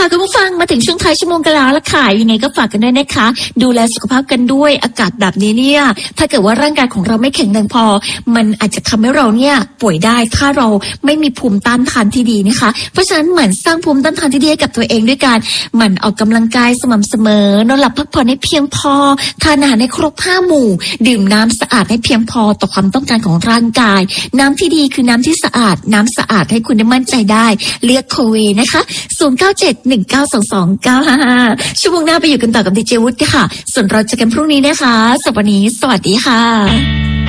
ค่ะคุณผู้ฟังมาถึงช่วงท้ายชั่วโมงกันแล้วละค่ะยังไงก็ฝากกันด้วยนะคะดูแลสุขภาพกันด้วยอากาศแบบนี้เนี่ยถ้าเกิดว่าร่างกายของเราไม่แข็งแรงพอมันอาจจะทำให้เราเนี่ยป่วยได้ถ้าเราไม่มีภูมิต้านทานที่ดีนะคะเพราะฉะนั้นเหมือนสร้างภูมิต้านทานที่ดีให้กับตัวเองด้วยการหมั่นออกกำลังกายสม่ำเสมอนอนหลับพักผ่อนให้เพียงพอทานอาหารให้ครบ5 หมู่ดื่มน้ำสะอาดให้เพียงพอต่อความต้องการของร่างกายน้ำที่ดีคือน้ำที่สะอาดน้ำสะอาดให้คุณได้มั่นใจได้เลือกโคเวนะคะ0971922955ชั่วโมงหน้าไปอยู่กันต่อกับดีเจวุฒิค่ะส่วนเราเจอกันพรุ่งนี้นะคะสำหรับวันนี้สวัสดีค่ะ